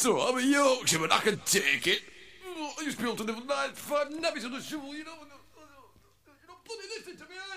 So I'm a Yorkshireman, I can take it. I used to be able to live on 9 to 5 nabbies on the shovel, you know. You're not putting this into me, are you?